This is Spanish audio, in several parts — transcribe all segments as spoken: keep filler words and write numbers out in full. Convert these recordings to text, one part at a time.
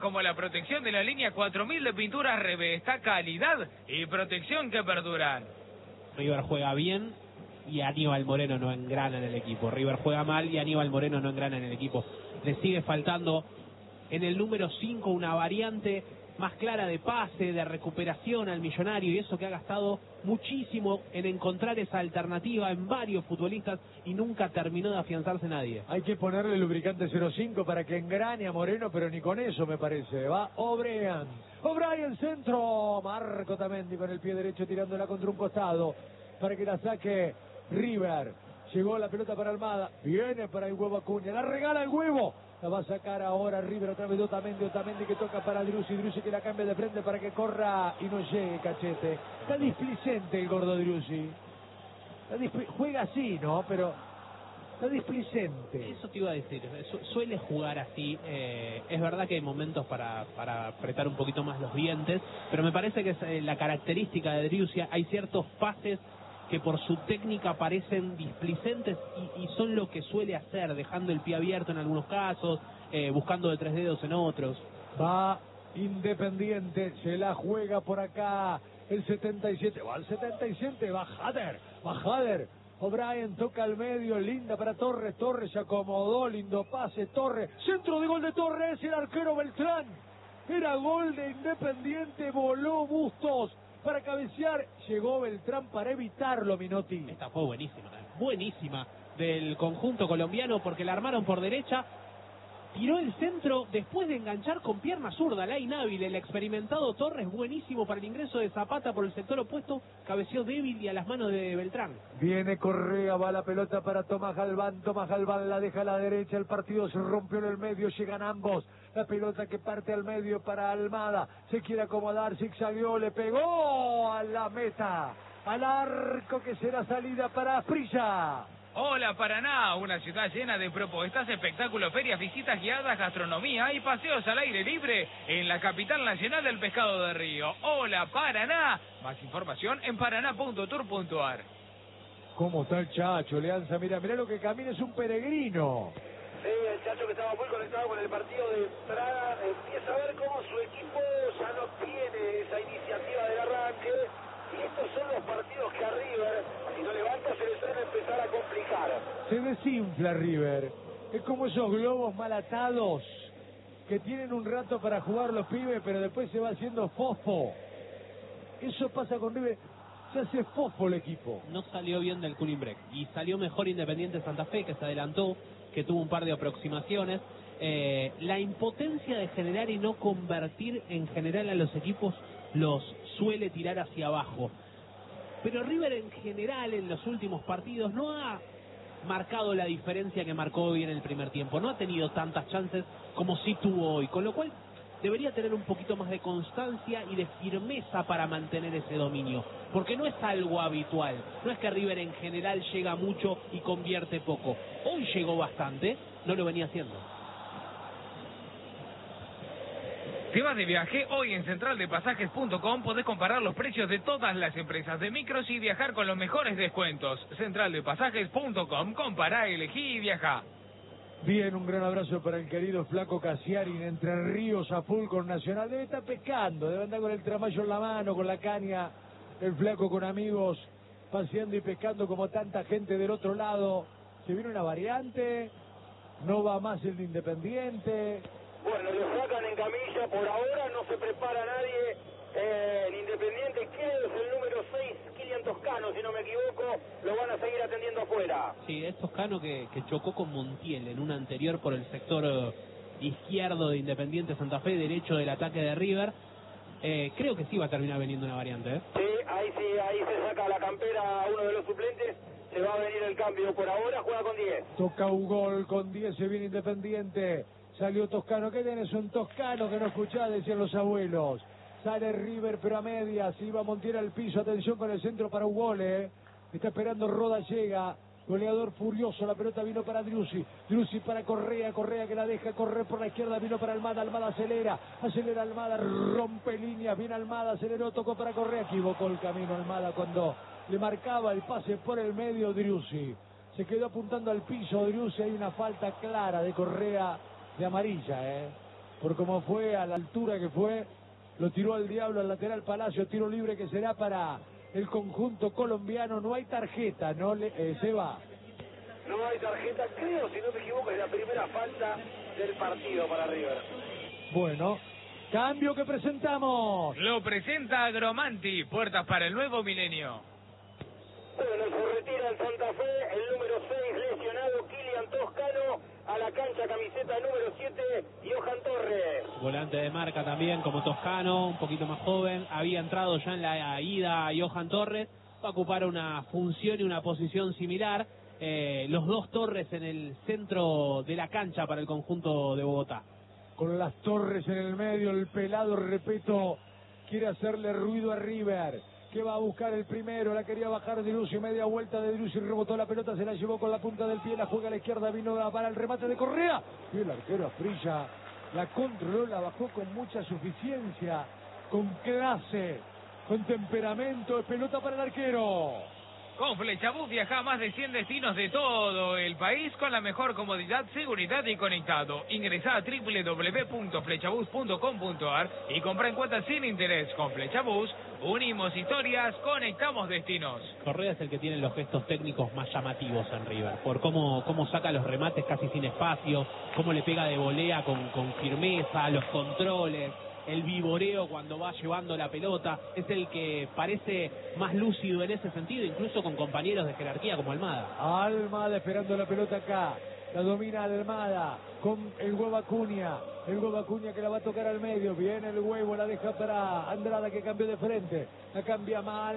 como la protección de la línea cuatro mil de pinturas Revesta, calidad y protección que perduran. River juega bien y Aníbal Moreno no engrana en el equipo. River juega mal y Aníbal Moreno no engrana en el equipo. Le sigue faltando en el número cinco una variante más clara de pase, de recuperación al millonario, y eso que ha gastado muchísimo en encontrar esa alternativa en varios futbolistas y nunca terminó de afianzarse nadie. Hay que ponerle lubricante cero cinco para que engrane a Moreno, pero ni con eso me parece. Va O'Brien. O'Brien centro. Marco Tamendi con el pie derecho tirándola contra un costado para que la saque River. Llegó la pelota para Almada. Viene para el Huevo Acuña. La regala el Huevo. La va a sacar ahora River otra vez de Otamendi. Otamendi que toca para Driussi. Driussi que la cambia de frente para que corra y no llegue Cachete. Está displicente el gordo Driussi. Juega así, ¿no? Pero está displicente. Eso te iba a decir. Su suele jugar así. Eh, es verdad que hay momentos para, para apretar un poquito más los dientes. Pero me parece que es eh, la característica de Driussi. Hay ciertos pases que por su técnica parecen displicentes y, y son lo que suele hacer, dejando el pie abierto en algunos casos, eh, buscando de tres dedos en otros. Va Independiente, se la juega por acá el setenta y siete, va al setenta y siete, va Hader, va Hader. O'Brien toca al medio, linda para Torres, Torres se acomodó, lindo pase, Torres, centro de gol de Torres, el arquero Beltrán. Era gol de Independiente, voló Bustos para cabecear, llegó Beltrán para evitarlo, Minotti. Esta fue buenísima, buenísima del conjunto colombiano porque la armaron por derecha, tiró el centro después de enganchar con pierna zurda, la inhábil, el experimentado Torres, buenísimo para el ingreso de Zapata por el sector opuesto, cabeceó débil y a las manos de Beltrán. Viene Correa, va la pelota para Tomás Galván, Tomás Galván la deja a la derecha, el partido se rompió en el medio, llegan ambos, la pelota que parte al medio para Almada, se quiere acomodar, zigzagueó, le pegó a la meta, al arco que será salida para Asprilla. Hola Paraná, una ciudad llena de propuestas, espectáculos, ferias, visitas guiadas, gastronomía y paseos al aire libre en la capital nacional del pescado de río. Hola Paraná, más información en paraná punto tour punto ar. ¿Cómo está el Chacho, Leanza? Mira, mira lo que camina, es un peregrino. Sí, el Chacho que estaba muy conectado con el partido de Praga, empieza a ver cómo su equipo ya no tiene esa iniciativa del arranque. Y estos son los partidos que a River, si no levanta, se les suele empezar a complicar. Se desinfla River. Es como esos globos mal atados que tienen un rato para jugar los pibes, pero después se va haciendo fofo. Eso pasa con River. Se hace fofo el equipo. No salió bien del cooling break. Y salió mejor Independiente Santa Fe, que se adelantó, que tuvo un par de aproximaciones. Eh, la impotencia de generar y no convertir en general a los equipos los suele tirar hacia abajo. Pero River en general en los últimos partidos no ha marcado la diferencia que marcó hoy en el primer tiempo. No ha tenido tantas chances como sí tuvo hoy. Con lo cual debería tener un poquito más de constancia y de firmeza para mantener ese dominio. Porque no es algo habitual. No es que River en general llega mucho y convierte poco. Hoy llegó bastante, no lo venía haciendo. Si vas de viaje, hoy en central de pasajes punto com podés comparar los precios de todas las empresas de micros y viajar con los mejores descuentos. central de pasajes punto com, compará, elegí y viajá. Bien, un gran abrazo para el querido Flaco Casiari, Entre Ríos a full con Nacional. Debe estar pescando, debe andar con el tramayo en la mano, con la caña, el Flaco con amigos, paseando y pescando como tanta gente del otro lado. Se viene una variante, no va más el de Independiente. Bueno, lo sacan en camilla, por ahora no se prepara nadie. Eh, el Independiente, que es el número seis, Kilian Toscano, si no me equivoco, lo van a seguir atendiendo afuera. Sí, es Toscano que, que chocó con Montiel en una anterior por el sector eh, izquierdo de Independiente Santa Fe, derecho del ataque de River. Eh, creo que sí va a terminar veniendo una variante, ¿eh? Sí, ahí sí, ahí se saca la campera a uno de los suplentes. Se va a venir el cambio por ahora, juega con diez. Toca un gol con diez, se viene Independiente. Salió Toscano. ¿Qué tenés? Un Toscano que no escuchás, decían los abuelos. Sale River, pero a medias. Iba Montiel al piso. Atención con el centro para un gol, ¿eh? Está esperando Roda, llega. Goleador furioso. La pelota vino para Driussi. Driussi para Correa. Correa que la deja correr por la izquierda. Vino para Almada. Almada acelera. Acelera Almada. Rompe líneas. Viene Almada. Aceleró. Tocó para Correa. Equivocó el camino Almada cuando le marcaba el pase por el medio Driussi. Se quedó apuntando al piso Driussi. Hay una falta clara de Correa. De amarilla, ¿eh? por cómo fue, a la altura que fue, lo tiró al diablo al lateral Palacio, tiro libre que será para el conjunto colombiano. No hay tarjeta, no le, eh, se va. No hay tarjeta, creo, si no me equivoco, es la primera falta del partido para River. Bueno, cambio que presentamos. Lo presenta Agromanti, puertas para el nuevo milenio. Bueno, se retira el Santa Fe, el número seis lesionado, Kylian Toscano, a la cancha camiseta número siete, Johan Torres. Volante de marca también como Toscano, un poquito más joven, había entrado ya en la ida Johan Torres, va a ocupar una función y una posición similar. Eh, los dos Torres en el centro de la cancha para el conjunto de Bogotá. Con las Torres en el medio, el pelado, repito, quiere hacerle ruido a River, que va a buscar el primero, la quería bajar de Lucio, media vuelta de Lucio, rebotó la pelota, se la llevó con la punta del pie, la juega a la izquierda, vino para el remate de Correa, y el arquero Asprilla la controló, la bajó con mucha suficiencia, con clase, con temperamento, pelota para el arquero. Con Flechabús viaja a más de cien destinos de todo el país con la mejor comodidad, seguridad y conectado. Ingresá a doble u doble u doble u punto flechabús punto com punto a r y compra en cuotas sin interés. Con Flechabús unimos historias, conectamos destinos. Correa es el que tiene los gestos técnicos más llamativos en River, por cómo, cómo saca los remates casi sin espacio, cómo le pega de volea con, con firmeza, los controles, el vivoreo cuando va llevando la pelota. Es el que parece más lúcido en ese sentido, incluso con compañeros de jerarquía como Almada. Almada esperando la pelota acá, la domina Almada con el huevo Acuña, el huevo Acuña que la va a tocar al medio, viene el huevo, la deja para Andrada que cambió de frente, la cambia mal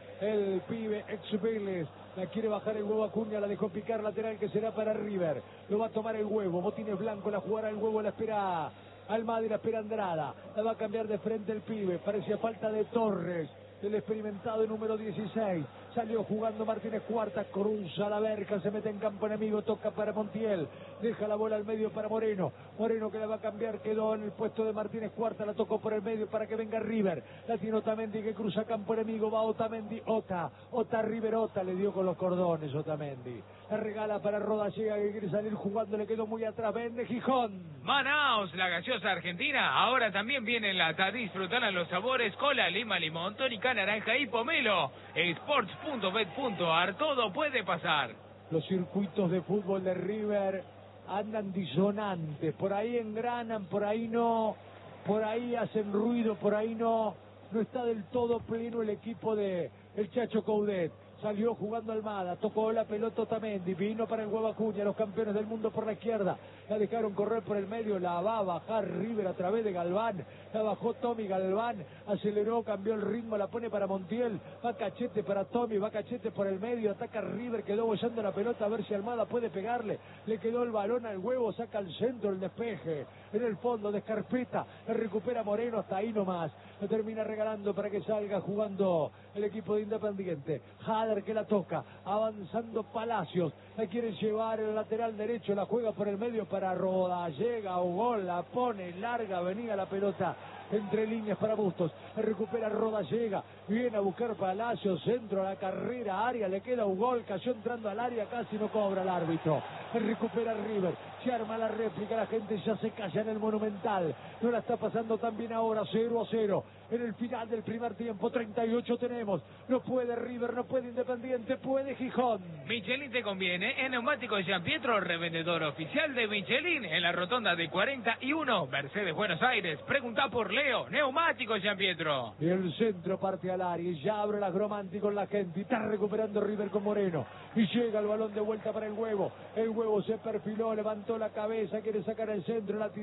el pibe ex Vélez, la quiere bajar el huevo Acuña, la dejó picar lateral que será para River, lo va a tomar el huevo, botines blancos, la jugará el huevo, la espera Almada y la espera Andrada, la va a cambiar de frente el pibe, parecía falta de Torres, el experimentado número dieciséis, salió jugando Martínez Cuarta, cruza la verja, se mete en campo enemigo, toca para Montiel, deja la bola al medio para Moreno, Moreno que la va a cambiar, quedó en el puesto de Martínez Cuarta, la tocó por el medio para que venga River, la tiene Otamendi que cruza campo enemigo, va Otamendi, Ota, Ota River, Ota, le dio con los cordones Otamendi, la regala para Rodallega que quiere salir jugando, le quedó muy atrás, vende Gijón. Manaos, la gaseosa argentina, ahora también viene en lata, disfrutan los sabores cola, lima, limón, tónica, naranja y pomelo. Sports punto bet punto a r, todo puede pasar. Los circuitos de fútbol de River andan disonantes, por ahí engranan, por ahí no, por ahí hacen ruido, por ahí no, no está del todo pleno el equipo de el Chacho Coudet. Salió jugando Almada, tocó la pelota Otamendi, vino para el huevo Acuña, los campeones del mundo por la izquierda, la dejaron correr por el medio, la va a bajar River a través de Galván, la bajó Tommy Galván, aceleró, cambió el ritmo, la pone para Montiel, va Cachete para Tommy, va Cachete por el medio, ataca River, quedó bollando la pelota a ver si Almada puede pegarle, le quedó el balón al huevo, saca al centro el despeje, en el fondo de Escarpeta, la recupera Moreno, hasta ahí nomás, lo termina regalando para que salga jugando el equipo de Independiente, Hader que la toca, avanzando Palacios, la quiere llevar el lateral derecho, la juega por el medio para Roda, llega Ugol, la pone larga, venía la pelota entre líneas para Bustos, recupera Roda, llega, viene a buscar Palacios, centro a la carrera, área, le queda Ugol, cayó entrando al área, casi no cobra el árbitro, recupera River, se arma la réplica, la gente ya se calla en el Monumental, no la está pasando tan bien ahora, cero a cero, en el final del primer tiempo, treinta y ocho tenemos, no puede River, no puede Independiente, puede Gijón. Michelin te conviene, en Neumáticos Jean Pietro, revendedor oficial de Michelin, en la rotonda de cuarenta y uno, Mercedes, Buenos Aires, pregunta por Leo, Neumáticos Jean Pietro. Y el centro parte al área, y ya abre la Gromanti con la gente, y está recuperando River con Moreno, y llega el balón de vuelta para el huevo, el huevo se perfiló, levantó la cabeza, quiere sacar el centro, la